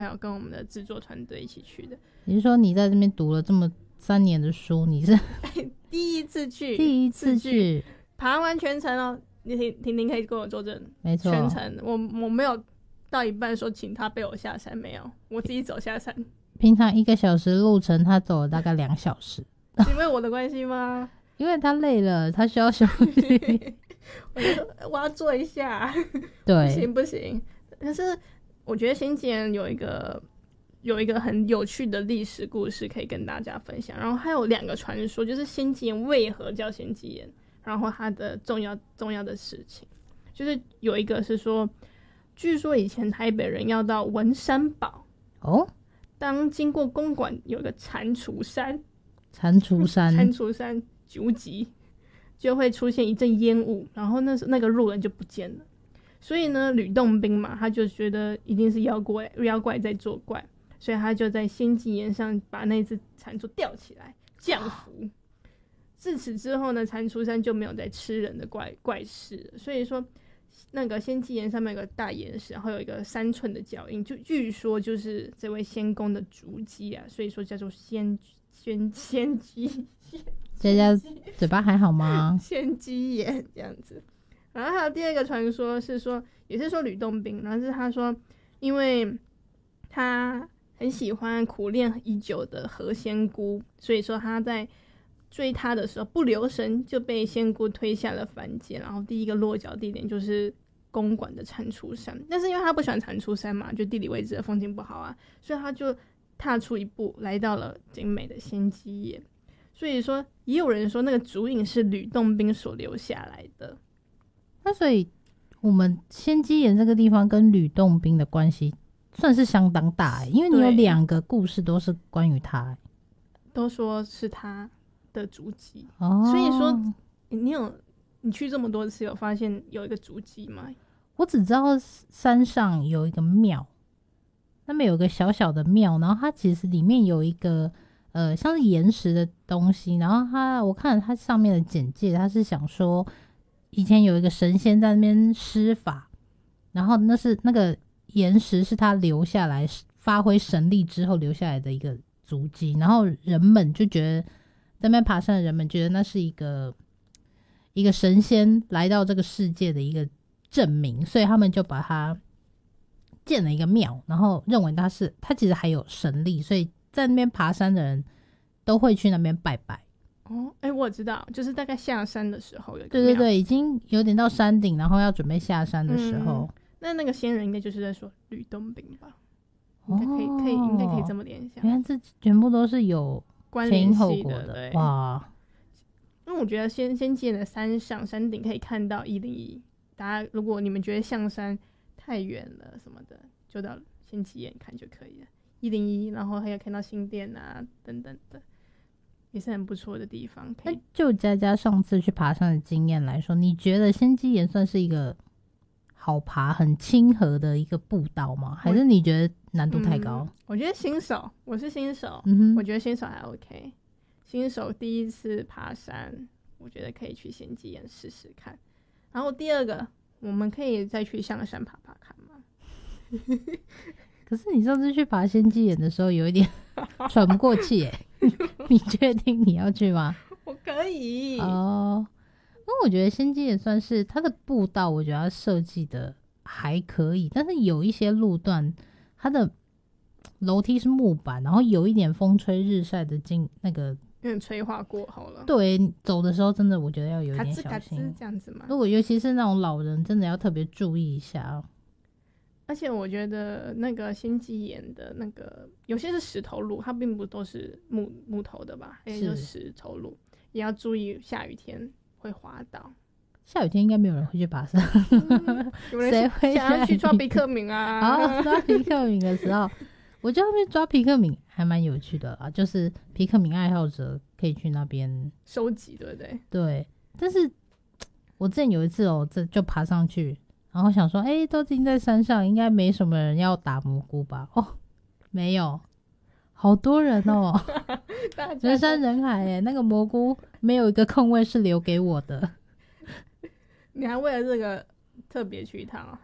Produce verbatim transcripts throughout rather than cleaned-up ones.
还有跟我们的制作团队一起去的。 你是说你在这边读了这么三年的书，你是第一次去， 第一次去爬完全程哦。你婷婷婷可以跟我作证， 没错， 全程我我没有到一半说请他背我下山，没有，我自己走下山。 平常一个小时路程，他走了大概两小时。 因为我的关系吗？ 因为他累了，他需要休息。 我就说我要坐一下， 对， 不行不行。可是我觉得新吉岩有一个有一个很有趣的历史故事可以跟大家分享，然后还有两个传说，就是新吉岩为何叫新吉岩，然后它的重要重要的事情，就是有一个是说，据说以前台北人要到文山堡哦， 当经过公馆有一个蟾蜍山， 蟾蜍山， 蟾蜍山九级就会出现一阵烟雾，然后那那个路人就不见了。所以呢，吕洞宾嘛，他就觉得一定是妖怪，妖怪在作怪，所以他就在仙迹岩上把那只蟾蜍吊起来降服。自此之后呢，蟾蜍山就没有再吃人的怪怪事了。所以说，那个仙迹岩上面有个大岩石，然后有一个三寸的脚印，就据说就是这位仙公的足迹啊，所以说叫做仙仙仙迹。 佳佳嘴巴还好吗？ 仙迹岩这样子。然后还有第二个传说是说，也是说吕洞宾，然后是他说，因为他很喜欢苦练已久的何仙姑，所以说他在追他的时候不留神就被仙姑推下了凡间，然后第一个落脚地点就是公馆的蟾蜍山。但是因为他不喜欢蟾蜍山嘛，就地理位置的风景不好啊，所以他就踏出一步来到了精美的仙迹岩。所以说也有人说那个竹影是吕洞宾所留下来的。 那所以我们仙迹岩这个地方跟吕洞宾的关系算是相当大、欸、因为你有两个故事都是关于他、欸、 都说是他的足迹、 哦、 所以说你有你去这么多次有发现有一个足迹吗？ 我只知道山上有一个庙，那边有一个小小的庙，然后它其实里面有一个呃像是岩石的东西，然后它我看了它上面的简介，它是想说以前有一个神仙在那边施法，然后那是那个岩石是他留下来发挥神力之后留下来的一个足迹，然后人们就觉得在那边爬山的人们觉得那是一个一个神仙来到这个世界的一个证明，所以他们就把它建了一个庙，然后认为他是他其实还有神力，所以在那边爬山的人都会去那边拜拜。 哦，哎、欸，我知道，就是大概下山的时候有一个庙，对对对，已经有点到山顶，然后要准备下山的时候， 嗯、那那个仙人应该就是在说吕洞宾吧？应该可以，可以，应该可以这么联想。 原来这全部都是有前因后果的， 对哇！ 因为我觉得先先见的山上山顶可以看到一零一，大家如果你们觉得象山太远了什么的，就到仙迹岩看就可以了。一零一，然后还有看到新店啊等等的。也是很不错的地方。 那就佳佳上次去爬山的经验来说，你觉得仙迹岩算是一个好爬、很亲和的一个步道吗？还是你觉得难度太高？ 嗯、我觉得新手，我是新手、 嗯， 我觉得新手还 OK。新手第一次爬山，我觉得可以去仙迹岩试试看。然后第二个，我们可以再去象山爬爬看吗？ 可是你上次去爬仙迹岩的时候，有一点喘不过气耶。你确定你要去吗？ 我可以哦。那我觉得仙迹岩算是它的步道，我觉得它设计的还可以，但是有一些路段，它的楼梯是木板，然后有一点风吹日晒的经那个， 有点催化过后了。 对，走的时候真的我觉得要有一点小心。 嘎吱嘎吱这样子吗？ 如果尤其是那种老人，真的要特别注意一下。 而且我觉得那个仙迹岩的那个有些是石头路，它并不都是 木, 木头的吧，还有就是石头路，也要注意下雨天会滑倒。 下雨天应该没有人会去爬山，谁、嗯、会想要去抓皮克敏啊？ 哦，抓皮克敏的时候，我觉得那边抓皮克敏还蛮有趣的啦，就是皮克敏爱好者可以去那边收集，对不对？ 对，但是我之前有一次哦，这就爬上去。然后想说，哎、欸，都已经在山上，应该没什么人要打蘑菇吧？哦，没有，好多人哦，人山人海耶。那个蘑菇没有一个空位是留给我的。 你还为了这个特别去一趟啊？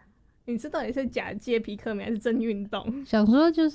你这到底是假借皮克敏还是真运动？ 想说就是